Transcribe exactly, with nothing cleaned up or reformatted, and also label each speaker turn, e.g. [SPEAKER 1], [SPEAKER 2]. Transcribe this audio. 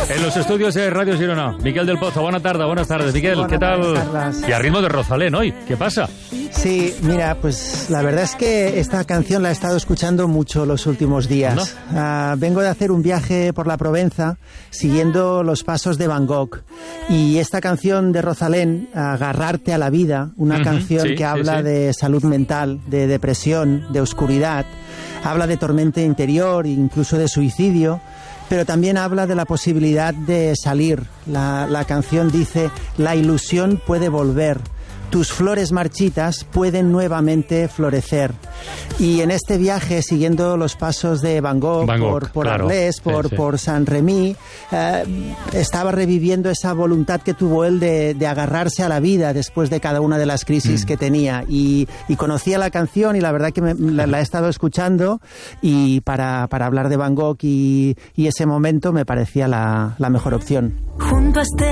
[SPEAKER 1] En los estudios de Radio Girona, Miquel del Pozo. Buenas tardes, buenas tardes, Miquel.
[SPEAKER 2] Buenas
[SPEAKER 1] ¿Qué tal?
[SPEAKER 2] tardes.
[SPEAKER 1] Y a ritmo de Rosalén hoy, ¿qué pasa?
[SPEAKER 2] Sí, mira, pues la verdad es que esta canción la he estado escuchando mucho los últimos días. ¿No? Uh, vengo de hacer un viaje por la Provenza siguiendo los pasos de Van Gogh. Y esta canción de Rosalén, Agarrarte a la vida, una uh-huh, canción sí, que habla sí, sí. de salud mental, de depresión, de oscuridad, habla de tormenta interior, incluso de suicidio, pero también habla de la posibilidad de salir. La, la canción dice: la ilusión puede volver, tus flores marchitas pueden nuevamente florecer. Y en este viaje, siguiendo los pasos de Van Gogh, Van Gogh por, por claro. Arles, por, sí, sí. por Saint-Rémy, eh, estaba reviviendo esa voluntad que tuvo él de, de agarrarse a la vida después de cada una de las crisis mm. que tenía. Y, y conocía la canción y la verdad que me, la, la he estado escuchando, y para, para hablar de Van Gogh y, y ese momento me parecía la, la mejor opción. Junto a este